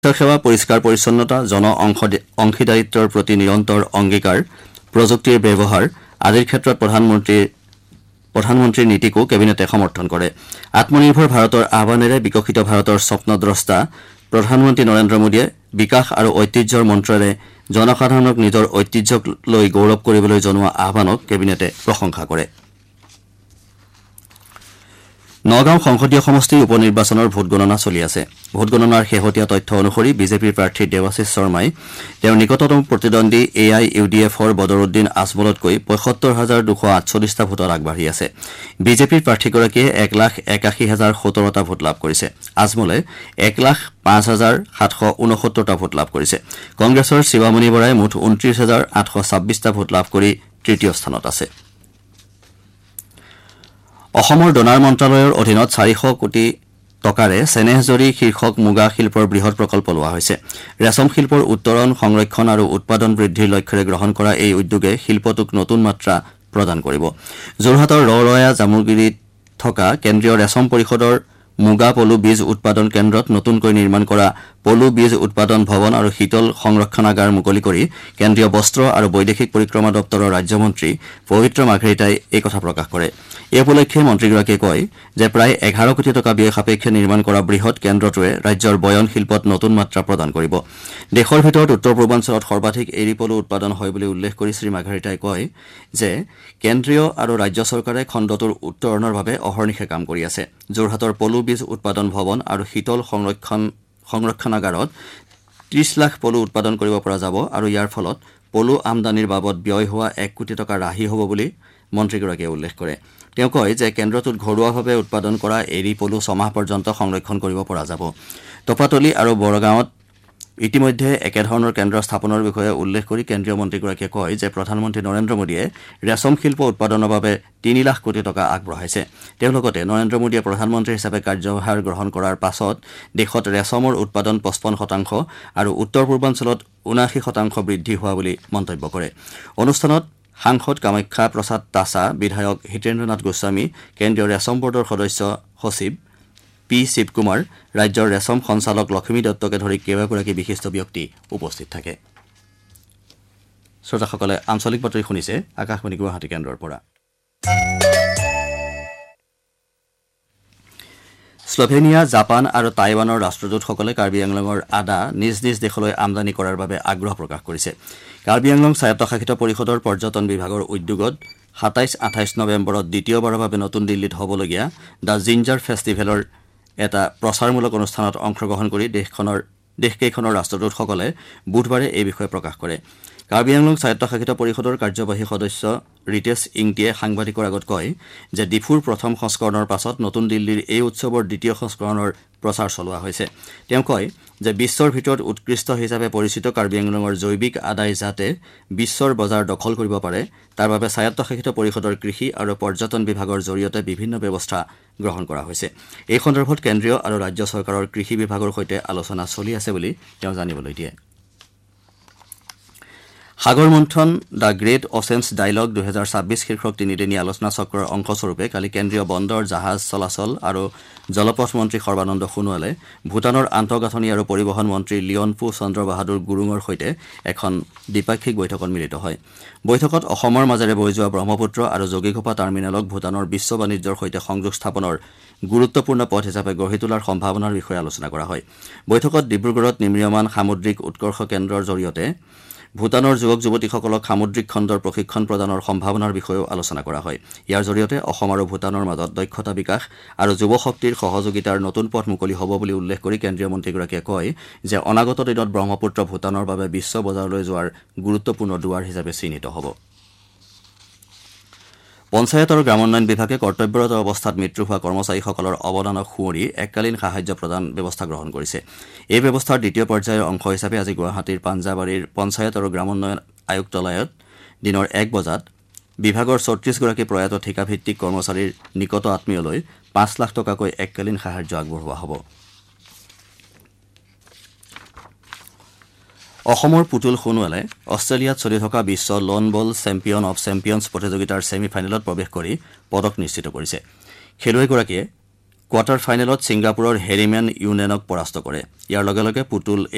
সেৱা পৰিষ্কাৰ পৰিচ্ছন্নতা জন অংশীদাৰিত্বৰ প্ৰতি নিৰন্তৰ অংগীকাৰ প্ৰযুক্তিৰ ব্যৱহাৰ আদিৰ ক্ষেত্ৰত প্ৰধানমন্ত্ৰীৰ নীতিকো কেবিনেটে সমৰ্থন কৰে আত্মনিৰ্ভৰ ভাৰতৰ আহ্বানেৰে বিকশিত ভাৰতৰ স্বপ্নদ্ৰষ্টা প্ৰধানমন্ত্ৰী নৰেন্দ্ৰ মোদীয়ে বিকাশ আৰু ঐতিহ্যৰ মন্ত্ৰেৰে জনসাধাৰণক নিজৰ ঐতিহ্যক লৈ গৌৰৱ কৰিবলৈ জনোৱা আহ্বানক কেবিনেটে প্ৰশংসা কৰে নগাঁও সংসদীয় সমষ্টিৰ উপ নিৰ্বাচনৰ ভোটগণনা চলি আছে ভোটগণনাৰ শেহতীয়া তথ্য অনুসৰি বিজেপিৰ প্ৰাৰ্থী দেৱাশিষ শৰ্মাই তেওঁৰ নিকটতম প্ৰতিদ্বন্দ্বী AIUDFৰ বদৰুদ্দিন আজমলতকৈ ৭৫,২৪৮টা ভোটত আগবাঢ়ি আছে বিজেপিৰ প্ৰাৰ্থীগৰাকীয়ে ১,৮১,০১৭টা ভোট লাভ কৰিছে আজমলে ১,০৫,৭৬৯টা ভোট লাভ কৰিছে কংগ্ৰেছৰ শিৱামণি বৰাই মুঠ ২৯,৮২৬টা ভোট লাভ কৰি তৃতীয় স্থানত আছে অসমৰ ডনাৰ মন্ত্ৰালয়ৰ অধীনত ৪০০ কোটি টকাৰে চেনেহজৰী শীৰ্ষক মুগা শিল্পৰ বৃহৎ প্ৰকল্প লোৱা হৈছে ৰেচম শিল্পৰ উত্তৰণ সংৰক্ষণ আৰু উৎপাদন বৃদ্ধিৰ লক্ষ্যৰে গ্ৰহণ কৰা এই উদ্যোগে শিল্পটোক নতুন মাত্ৰা প্ৰদান কৰিব যোৰহাটৰ ৰৰয়া জামুগুৰিত থকা কেন্দ্ৰীয় ৰেচম পৰিষদৰ মুগা পলু বীজ উৎপাদন কেন্দ্ৰত নতুনকৈ নিৰ্মাণ কৰা পলু বীজ উৎপাদন ভৱন আৰু শীতল সংৰক্ষণাগাৰ মুকলি কৰি কেন্দ্ৰীয় বস্ত্ৰ আৰু বৈদেশিক পৰিক্ৰমা দপ্তৰৰ ৰাজ্যমন্ত্ৰী পবিত্ৰ মাঘেৰিটাই এই কথা প্ৰকাশ কৰে এই উপলক্ষে মন্ত্ৰীগৰাকীয়ে কয় যে প্ৰায় ১১ কোটি টকা ব্যয় সাপেক্ষে নিৰ্মাণ কৰা বৃহৎ কেন্দ্ৰটোৱে ৰাজ্যৰ বয়ন শিল্পত নতুন মাত্ৰা প্ৰদান কৰিব দেশৰ ভিতৰত উত্তৰ পূৰ্বাঞ্চলত সৰ্বাধিক এৰী পলু উৎপাদন হয় বুলি উল্লেখ কৰি শ্ৰী মাঘেৰিটাই কয় যে কেন্দ্ৰীয় আৰু ৰাজ্য চৰকাৰে খণ্ডটোৰ উত্তৰণৰ বাবে অহৰ্নিশে কাম কৰি আছে যোৰহাটৰ পলু বীজ উৎপাদন ভৱন আৰু শীতল সংৰক্ষণাগাৰত ৩০ লাখ পলু উৎপাদন কৰিব পৰা যাব আৰু ইয়াৰ ফলত পলু আমদানিৰ বাবদ ব্যয় হোৱা ১ কোটি টকা ৰাহি হ'ব বুলি মন্ত্ৰীগৰাকীয়ে উল্লেখ কৰে তেওঁ কয় যে কেন্দ্ৰটোত ঘৰুৱাভাৱে উৎপাদন কৰা এৰী পলু ৬ মাহ পৰ্যন্ত সংৰক্ষণ কৰিব পৰা যাব টপাতলি আৰু বৰগাঁৱত ইতিমধ্যে একেধৰণৰ কেন্দ্ৰ স্থাপনৰ বিষয়ে উল্লেখ কৰি কেন্দ্ৰীয় মন্ত্ৰীগৰাকীয়ে কয় যে প্ৰধানমন্ত্ৰী নৰেন্দ্ৰ মোদীয়ে ৰেচম শিল্প উৎপাদনৰ বাবে ৩ লাখ কোটি টকা আগবঢ়াইছে তেওঁ লগতে নৰেন্দ্ৰ মোদীয়ে প্ৰধানমন্ত্ৰী হিচাপে কাৰ্যভাৰ গ্ৰহণ কৰাৰ পাছত দেশত ৰেচমৰ উৎপাদন ৫৫% আৰু উত্তৰ পূৰ্বাঞ্চলত ৭৯% বৃদ্ধি হোৱা বুলি মন্তব্য কৰে অনুষ্ঠানত সাংসদ কামাখ্যা প্ৰসাদ তাছা বিধায়ক হিতেন্দ্ৰনাথ গোস্বামী কেন্দ্ৰীয় ৰেচম বৰ্ডৰ সদস্য সচিব পি শিৱকুমাৰ ৰাজ্যৰ ৰেচম সঞ্চালক লক্ষ্মী দত্তকে ধৰি কেইবাগৰাকী বিশিষ্ট ব্যক্তি উপস্থিত থাকে শ্ৰোতাসকলে আঞ্চলিক বাতৰি শুনিছে আকাশবাণী গুৱাহাটী কেন্দ্ৰৰ পৰা স্লোভেনিয়া জাপান আৰু টাইৱানৰ ৰাষ্ট্ৰদূতসকলে কাৰ্বি আংলঙৰ আদা নিজ নিজ দেশলৈ আমদানি কৰাৰ বাবে আগ্ৰহ প্ৰকাশ কৰিছে কাৰ্বি আংলং স্বায়ত্তশাসিত পৰিষদৰ পৰ্যটন বিভাগৰ উদ্যোগত ২৭-২৮ নৱেম্বৰত দ্বিতীয়বাৰৰ বাবে নতুন দিল্লীত হ'বলগীয়া দ্য জিঞ্জাৰ ফেষ্টিভেলৰ এটা প্ৰচাৰমূলক অনুষ্ঠানত অংশগ্ৰহণ কৰি দেশকেইখনৰ ৰাষ্ট্ৰদূতসকলে বুধবাৰে এই বিষয়ে প্ৰকাশ কৰে কাৰ্বি আংলং স্বায়ত্তশাসিত পৰিষদৰ কাৰ্যবাহী সদস্য ৰিতেশ ইংটিয়ে সাংবাদিকৰ আগত কয় যে ডিফুৰ প্ৰথম সংস্কৰণৰ পাছত নতুন দিল্লীৰ এই উৎসৱৰ দ্বিতীয় সংস্কৰণৰ প্ৰচাৰ চলোৱা হৈছে তেওঁ কয় যে বিশ্বৰ ভিতৰত উৎকৃষ্ট হিচাপে পৰিচিত কাৰ্বি আংলঙৰ জৈৱিক আদাই যাতে বিশ্বৰ বজাৰ দখল কৰিব পাৰে তাৰ বাবে স্বায়ত্তশাসিত পৰিষদৰ কৃষি আৰু পৰ্যটন বিভাগৰ জৰিয়তে বিভিন্ন ব্যৱস্থা গ্ৰহণ কৰা হৈছে এই সন্দৰ্ভত কেন্দ্ৰীয় আৰু ৰাজ্য চৰকাৰৰ কৃষি বিভাগৰ সৈতে আলোচনা চলি আছে বুলি তেওঁ জানিবলৈ দিয়ে সাগৰ মন্থন দ্য গ্ৰেট অচেন্স ডায়লগ ২০২৬ শীৰ্ষক তিনিদিনীয়া আলোচনা চক্ৰৰ অংশস্বৰূপে কালি কেন্দ্ৰীয় বন্দৰ জাহাজ চলাচল আৰু জলপথ মন্ত্ৰী সৰ্বানন্দ সোণোৱালে ভূটানৰ আন্তঃগাঁথনি আৰু পৰিবহণ মন্ত্ৰী লিয়নপু চন্দ্ৰ বাহাদুৰ গুৰুঙৰ সৈতে এখন দ্বিপাক্ষিক বৈঠকত মিলিত হয় বৈঠকত অসমৰ মাজেৰে বৈ যোৱা ব্ৰহ্মপুত্ৰ আৰু যোগীঘোপা টাৰ্মিনেলক ভূটানৰ বিশ্ব বাণিজ্যৰ সৈতে সংযোগ স্থাপনৰ গুৰুত্বপূৰ্ণ পথ হিচাপে গঢ়ি তোলাৰ সম্ভাৱনাৰ বিষয়ে আলোচনা কৰা হয় বৈঠকত ডিব্ৰুগড়ত নিৰ্মীয়মান সামুদ্ৰিক উৎকৰ্ষ কেন্দ্ৰৰ জৰিয়তে ভূটানৰ যুৱক যুৱতীসকলক সামুদ্ৰিক খণ্ডৰ প্ৰশিক্ষণ প্ৰদানৰ সম্ভাৱনাৰ বিষয়েও আলোচনা কৰা হয় ইয়াৰ জৰিয়তে অসম আৰু ভূটানৰ মাজত দক্ষতা বিকাশ আৰু যুৱ শক্তিৰ সহযোগিতাৰ নতুন পথ মুকলি হ'ব বুলি উল্লেখ কৰি কেন্দ্ৰীয় মন্ত্ৰীগৰাকীয়ে কয় যে অনাগত দিনত ব্ৰহ্মপুত্ৰ ভূটানৰ বাবে বিশ্ব বজাৰলৈ যোৱাৰ গুৰুত্বপূৰ্ণ দুৱাৰ হিচাপে চিহ্নিত হ'ব পঞ্চায়ত আৰু গ্ৰামোন্নয়ন বিভাগে কৰ্তব্যৰত অৱস্থাত মৃত্যু হোৱা কৰ্মচাৰীসকলৰ অৱদানক সুঁৱৰি এককালীন সাহায্য প্ৰদান ব্যৱস্থা গ্ৰহণ কৰিছে এই ব্যৱস্থাৰ দ্বিতীয় পৰ্যায়ৰ অংশ হিচাপে আজি গুৱাহাটীৰ পাঞ্জাবাৰীৰ পঞ্চায়ত আৰু গ্ৰামোন্নয়ন আয়ুক্তালয়ত দিনৰ ১ বজাত বিভাগৰ ৩৬ গৰাকী প্ৰয়াত ঠিকাভিত্তিক কৰ্মচাৰীৰ নিকট আত্মীয়লৈ ৫ লাখ টকাকৈ এককালীন সাহায্য আগবঢ়োৱা হ'ব অসমৰ পুতুল সোণোৱালে অষ্ট্ৰেলিয়াত চলি থকা বিশ্ব lawn ball champion of champions প্ৰতিযোগিতাৰ ছেমি ফাইনেলত প্ৰৱেশ কৰি পদক নিশ্চিত কৰিছে খেলুৱৈগৰাকীয়ে কোৱাৰ্টাৰ ফাইনেলত ছিংগাপুৰৰ হেৰিমেন ইউনেনক পৰাস্ত কৰে ইয়াৰ লগে লগে পুতুল